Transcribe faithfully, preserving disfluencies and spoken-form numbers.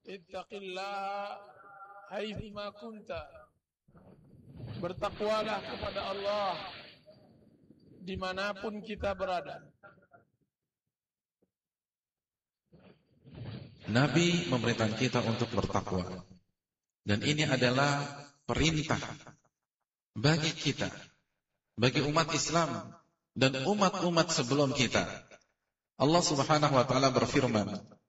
ittaqillaha haitsuma kunta. Bertakwalah kepada Allah dimanapun kita berada. Nabi memerintahkan kita untuk bertakwa. Dan ini adalah perintah bagi kita, bagi umat Islam dan umat-umat sebelum kita. Allah Subhanahu wa taala berfirman,